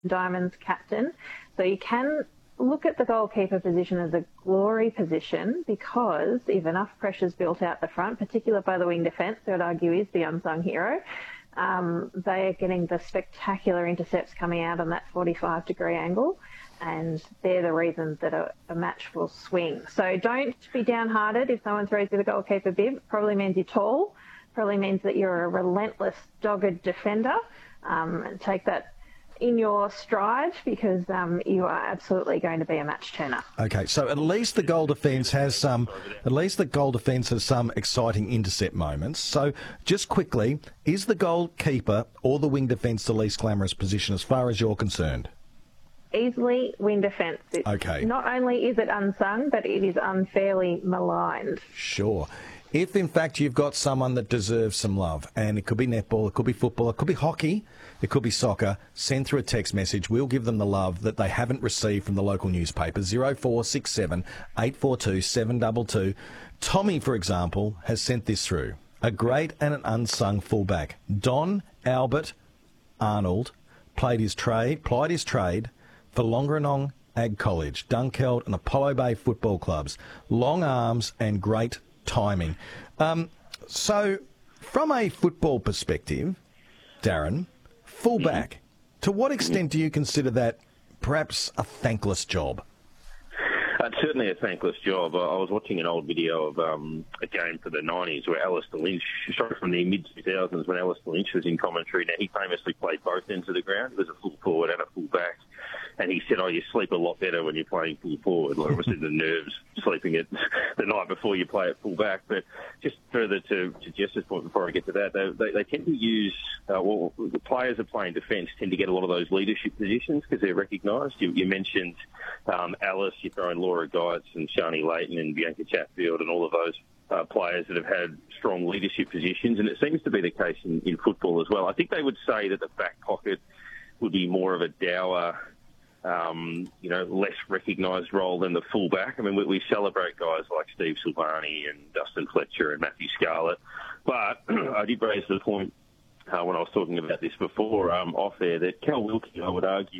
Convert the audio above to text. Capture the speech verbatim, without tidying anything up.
Diamonds captain. So you can look at the goalkeeper position as a glory position because if enough pressure's built out the front, particularly by the wing defence, who I'd argue is the unsung hero, um, they are getting the spectacular intercepts coming out on that forty-five degree angle, and they're the reasons that a, a match will swing. So don't be downhearted if someone throws you the goalkeeper bib. It probably means you're tall, probably means that you're a relentless, dogged defender, um, and take that in your stride because um, you are absolutely going to be a match turner. Okay, so at least the goal defence has some. At least the goal defence has some exciting intercept moments. So just quickly, is the goalkeeper or the wing defence the least glamorous position as far as you're concerned? Easily wing defence. Okay. Not only is it unsung, but it is unfairly maligned. Sure. If, in fact, you've got someone that deserves some love, and it could be netball, it could be football, it could be hockey, it could be soccer, send through a text message. We'll give them the love that they haven't received from the local newspaper, zero four six seven, eight four two, seven two two. Tommy, for example, has sent this through. A great and an unsung fullback. Don Albert Arnold played his trade, plied his trade for Longerenong Ag College, Dunkeld and Apollo Bay football clubs. Long arms and great timing. Um, so, from a football perspective, Darren, fullback, to what extent do you consider that perhaps a thankless job? Uh, it's certainly a thankless job. I I was watching an old video of um, a game for the nineties where Alistair Lynch, sorry, from the mid two thousands when Alistair Lynch was in commentary. Now, he famously played both ends of the ground. He was a full forward and a full back. And he said, oh, you sleep a lot better when you're playing full forward. Like, obviously, the nerves sleeping it the night before you play at full back. But just further to, to Jess's point before I get to that, they, they, they tend to use, uh, well, the players that play in defence tend to get a lot of those leadership positions because they're recognised. You, you mentioned um, Alice, you throw in Laura Geitz and Shani Layton and Bianca Chatfield and all of those uh, players that have had strong leadership positions. And it seems to be the case in, in football as well. I think they would say that the back pocket would be more of a dour, Um, you know, less recognised role than the fullback. I mean, we, we celebrate guys like Steve Silvani and Dustin Fletcher and Matthew Scarlett. But I did raise the point uh, when I was talking about this before um, off air that Cal Wilkie, I would argue,